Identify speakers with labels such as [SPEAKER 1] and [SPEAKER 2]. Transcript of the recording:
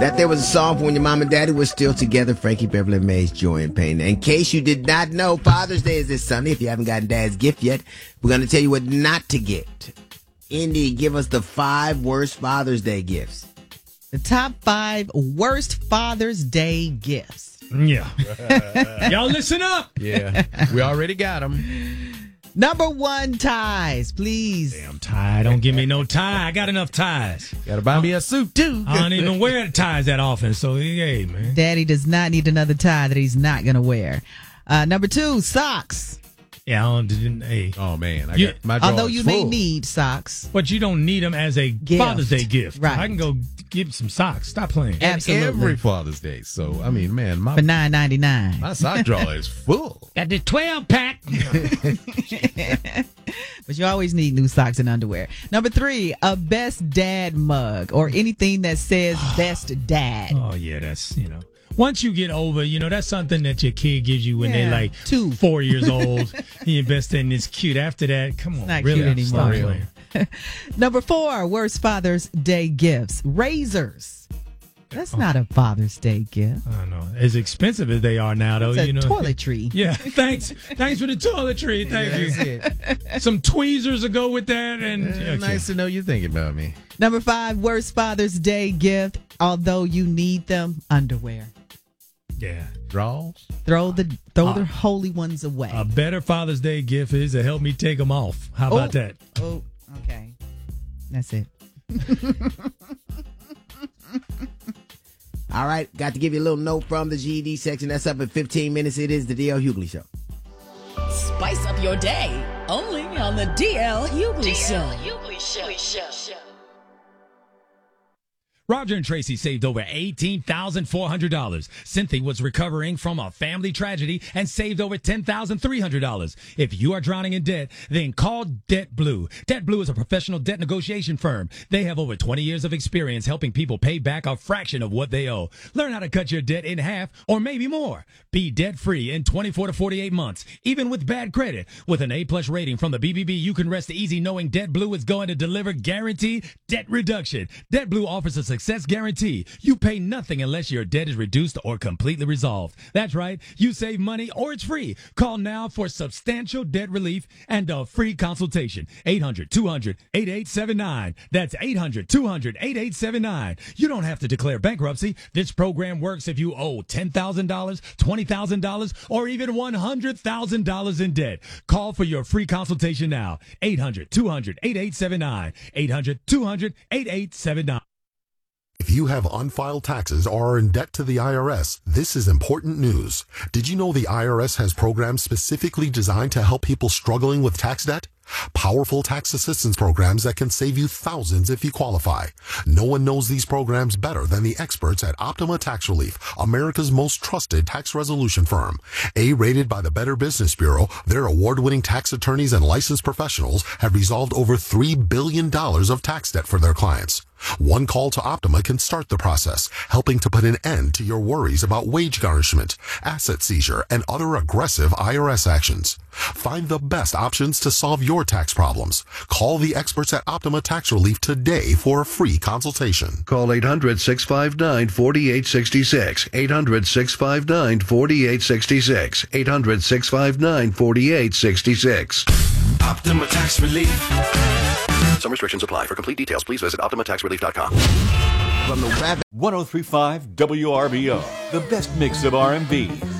[SPEAKER 1] That there was a song for when your mom and daddy were still together. Frankie Beverly and Mays, Joy and Pain. In case you did not know, Father's Day is this Sunday. If you haven't gotten Dad's gift yet, we're going to tell you what not to get. Indy, give us the 5 worst Father's Day gifts.
[SPEAKER 2] The top 5 worst Father's Day gifts.
[SPEAKER 3] Yeah. Y'all listen up.
[SPEAKER 4] Yeah, we already got them.
[SPEAKER 2] Number 1, ties, please.
[SPEAKER 3] Damn tie. Don't give me no tie. I got enough ties.
[SPEAKER 4] Gotta buy me a suit, too.
[SPEAKER 3] I don't even wear the ties that often. So, hey, man.
[SPEAKER 2] Daddy does not need another tie that he's not going to wear. Number 2, socks.
[SPEAKER 3] Yeah, I don't, hey.
[SPEAKER 4] Oh, man.
[SPEAKER 3] You-
[SPEAKER 4] My drawers
[SPEAKER 2] Although you
[SPEAKER 4] full.
[SPEAKER 2] may need socks.
[SPEAKER 3] But you don't need them as a
[SPEAKER 2] Gift.
[SPEAKER 3] Father's Day gift.
[SPEAKER 2] Right.
[SPEAKER 3] I can go give some socks. Stop playing.
[SPEAKER 4] And
[SPEAKER 2] Absolutely.
[SPEAKER 4] every Father's Day. So, I mean, man,
[SPEAKER 2] For
[SPEAKER 4] my
[SPEAKER 2] $9.99.
[SPEAKER 4] sock drawer is full.
[SPEAKER 3] Got the 12-pack.
[SPEAKER 2] But you always need new socks and underwear. Number 3, a best dad mug or anything that says best dad.
[SPEAKER 3] Oh, yeah, that's, once you get over, that's something that your kid gives you when they're like 4 years old. Your best thing is cute. After that, come on.
[SPEAKER 2] Not
[SPEAKER 3] really?
[SPEAKER 2] cute
[SPEAKER 3] Stop
[SPEAKER 2] anymore.
[SPEAKER 3] playing.
[SPEAKER 2] Number 4, worst Father's Day gifts. Razors. That's not a Father's Day gift.
[SPEAKER 3] I don't know. As expensive as they are now, though,
[SPEAKER 2] It's a toiletry.
[SPEAKER 3] Yeah, thanks. Thanks for the toiletry. Thank you. Some tweezers to go with that. And okay.
[SPEAKER 4] Nice to know you're thinking about me.
[SPEAKER 2] Number 5, worst Father's Day gift, although you need them, underwear.
[SPEAKER 3] Yeah.
[SPEAKER 4] Draws?
[SPEAKER 2] Throw the holy ones away.
[SPEAKER 3] A better Father's Day gift is to help me take them off. How about that?
[SPEAKER 2] Oh, okay. That's it.
[SPEAKER 1] All right, got to give you a little note from the GED section. That's up in 15 minutes. It is the D.L. Hughley Show.
[SPEAKER 5] Spice up your day, only on the DL Hughley Show.
[SPEAKER 3] Roger and Tracy saved over $18,400. Cynthia was recovering from a family tragedy and saved over $10,300. If you are drowning in debt, then call Debt Blue. Debt Blue is a professional debt negotiation firm. They have over 20 years of experience helping people pay back a fraction of what they owe. Learn how to cut your debt in half or maybe more. Be debt-free in 24 to 48 months, even with bad credit. With an A-plus rating from the BBB, you can rest easy knowing Debt Blue is going to deliver guaranteed debt reduction. Debt Blue offers a success guarantee. You pay nothing unless your debt is reduced or completely resolved. That's right. You save money or it's free. Call now for substantial debt relief and a free consultation. 800-200-8879. That's 800-200-8879. You don't have to declare bankruptcy. This program works if you owe $10,000, $20,000, or even $100,000 in debt. Call for your free consultation now. 800-200-8879. 800-200-8879.
[SPEAKER 6] If you have unfiled taxes or are in debt to the IRS, this is important news. Did you know the IRS has programs specifically designed to help people struggling with tax debt? Powerful tax assistance programs that can save you thousands if you qualify. No one knows these programs better than the experts at Optima Tax Relief, America's most trusted tax resolution firm. A-rated by the Better Business Bureau, their award-winning tax attorneys and licensed professionals have resolved over $3 billion of tax debt for their clients. One call to Optima can start the process, helping to put an end to your worries about wage garnishment, asset seizure, and other aggressive IRS actions. Find the best options to solve your tax problems. Call the experts at Optima Tax Relief today for a free consultation.
[SPEAKER 7] Call 800-659-4866. 800-659-4866. 800-659-4866.
[SPEAKER 8] Optima Tax Relief.
[SPEAKER 7] Some restrictions apply. For complete details, please visit OptimaTaxRelief.com.
[SPEAKER 1] From the
[SPEAKER 9] 1035 WRBO, the best mix of R&B,